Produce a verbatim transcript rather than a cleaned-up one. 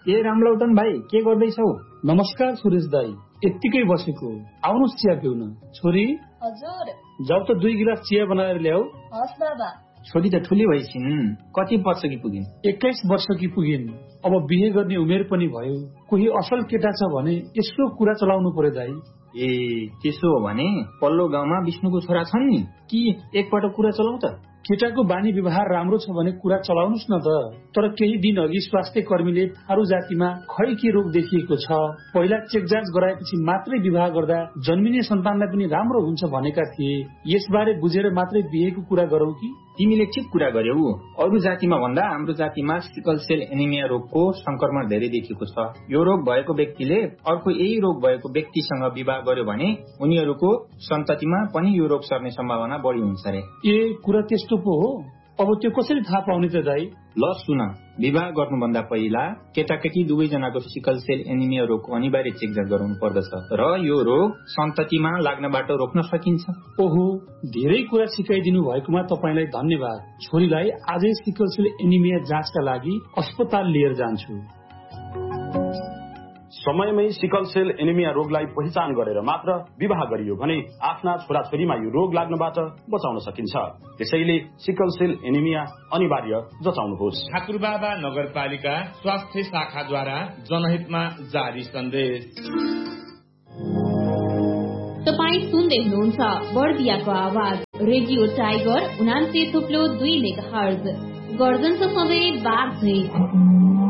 ए रामलौटन भाइ, के गर्दैछौ? नमस्कार सुरेश दाई, यत्तिकै बसेको। आउनुहोस् चिया पिउन। छोरी, हजुर। जाऊ त दुई गिलास चिया बनाएर ल्याऊ। हस् बाबा। छोरी त ठुली भइसिन्, कति वर्षकी पुगिन्? एक्काइस वर्षकी पुगिन्। अब बिहे गर्ने उमेर पनि भयो। कोही असल केटा छ भने यसो कुरा चलाउनु पर्यो दाई। ए त्यसो हो भने पल्लो गाउँमा विष्णुको छोरा छन् नि, कि एकपटक कुरा चलाउ त। केटाको बानी व्यवहार राम्रो छ भने कुरा चलाउनुस् न त। तर केही दिन अघि स्वास्थ्य कर्मीले थारू जातिमा खै के रोग देखिएको छ, पहिला चेक जाँच गराएपछि मात्रै विवाह गर्दा जन्मिने सन्तानलाई पनि राम्रो हुन्छ भनेका थिए। यसबारे बुझेर मात्रै बिहेको कुरा गरौ कि? तिमीले ठिक कुरा गर्यौ। अरू जातिमा भन्दा हाम्रो जातिमा सिकल सेल एनिमिया रोगको संक्रमण धेरै देखिएको छ। यो रोग भएको व्यक्तिले अर्को यही रोग भएको व्यक्तिसँग विवाह गर्यो भने उनीहरूको सन्ततिमा पनि यो रोग सर्ने सम्भावना बढी हुन्छ रे। ए कुरा त्यस्तो पो हो? अब त्यो कसरी थाहा पाउने त दाई? ल सुन, विवाह गर्नुभन्दा पहिला केटाकेटी दुवैजनाको सिकल सेल एनिमिया रोगको अनिवार्य चेक जाँच गराउनु पर्दछ र यो रोग सन्ततिमा लाग्नबाट रोक्न सकिन्छ। ओहो, धेरै कुरा सिकाइदिनु भएकोमा तपाईलाई धन्यवाद। छोरीलाई आजै सिकल सेल एनिमिया जाँचका लागि अस्पताल लिएर जान्छु। समयमै सिकल सेल एनिमिया रोगलाई पहिचान गरेर मात्र विवाह गरियो भने आफ्ना छोराछोरीमा यो रोग लाग्नबाट बचाउन सकिन्छ। त्यसैले सिकल सेल एनिमिया अनिवार्य जचाउनुहोस्। ठाकुरबाबा नगरपालिका स्वास्थ्य शाखाद्वारा जनहितमा जारी सन्देश। तपाईँ सुन्दै हुनुहुन्छ बर्दियाको आवाज रेडियो टाइगर उनान्से थुप्लो दुई मेगाहर्ज। गर्जन त सधैँ बाघ झै।